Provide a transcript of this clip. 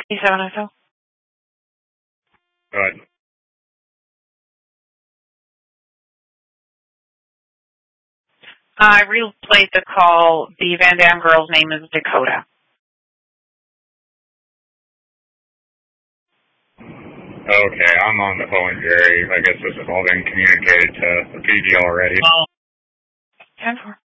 8702. Go ahead. I replayed the call. The Van Dam girl's name is Dakota. Okay, I'm on the phone, Jerry. I guess this has all been communicated to the PD already. 10-4.